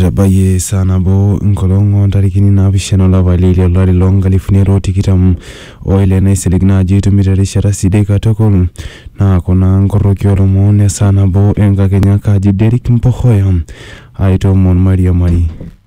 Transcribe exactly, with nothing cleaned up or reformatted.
Itabaye sana bo nkolongo ntarikini naapishana olapa leile olari loonkalifuni are otikitam oile naisiligi ajo itumito erishata sidai katukul naa kuna nkoroki olomon esaa nabo enkakenya kaji Derek Mpohoya aitoomon Maria Mari.